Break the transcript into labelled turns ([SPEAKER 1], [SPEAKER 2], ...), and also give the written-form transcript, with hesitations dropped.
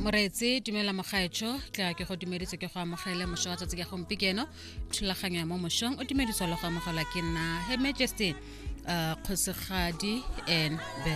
[SPEAKER 1] Moreetsi dumela mogaetsho tla ke go dumeditse ke go amogela mosho wa tsatsi ke gompikeno thulaganya mo moshong o dumeditswe le go amogela ke nna Her Majesty Kgosigadi and